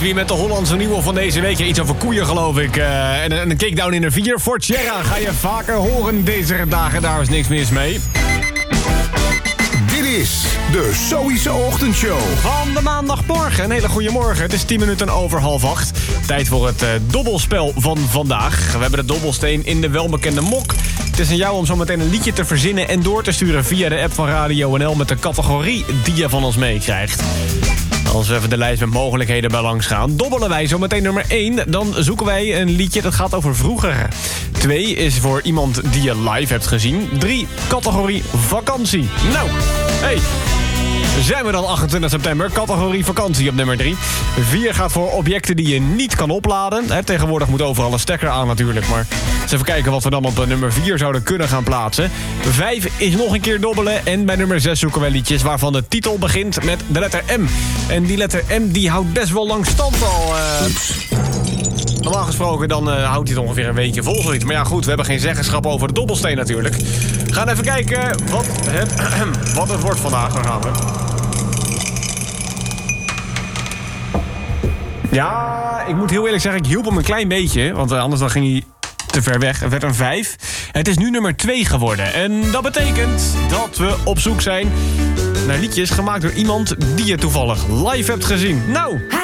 weer met de Hollandse nieuwe van deze week. Iets over koeien, geloof ik. En een kickdown in de 4. Fort Sierra ga je vaker horen deze dagen. Daar is niks mis mee. Dit is de Zoïse Ochtendshow. Van de maandagmorgen. Een hele goede morgen. Het is 10 minuten over 7:30. Tijd voor het dobbelspel van vandaag. We hebben de dobbelsteen in de welbekende mok. Het is aan jou om zo meteen een liedje te verzinnen en door te sturen via de app van Radio NL met de categorie die je van ons meekrijgt. Als we even de lijst met mogelijkheden bij langs gaan, dobbelen wij zo meteen nummer 1. Dan zoeken wij een liedje dat gaat over vroeger. 2 is voor iemand die je live hebt gezien. 3, categorie vakantie. Nou, hey, zijn we dan 28 september, categorie vakantie op nummer 3. 4 gaat voor objecten die je niet kan opladen. Tegenwoordig moet overal een stekker aan natuurlijk, maar eens even kijken wat we dan op nummer 4 zouden kunnen gaan plaatsen. 5 is nog een keer dobbelen en bij nummer 6 zoeken wij liedjes waarvan de titel begint met de letter M. En die letter M die houdt best wel lang stand al. Normaal gesproken dan houdt hij het ongeveer een weekje vol zoiets. Maar ja goed, we hebben geen zeggenschap over de dobbelsteen natuurlijk. We gaan even kijken wat het wordt vandaag. Daar gaan we. Ja, ik moet heel eerlijk zeggen, ik hielp hem een klein beetje. Want anders dan ging hij te ver weg. Het werd een 5. Het is nu nummer 2 geworden. En dat betekent dat we op zoek zijn naar liedjes gemaakt door iemand die je toevallig live hebt gezien. Nou!